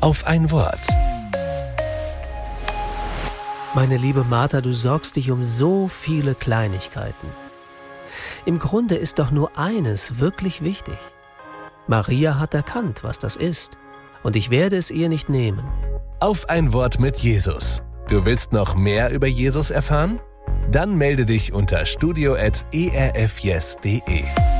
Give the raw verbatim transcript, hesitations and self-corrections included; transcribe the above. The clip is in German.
auf ein Wort. Meine liebe Martha, du sorgst dich um so viele Kleinigkeiten. Im Grunde ist doch nur eines wirklich wichtig. Maria hat erkannt, was das ist, und ich werde es ihr nicht nehmen. Auf ein Wort mit Jesus. Du willst noch mehr über Jesus erfahren? Dann melde dich unter studio at e r f yes punkt de.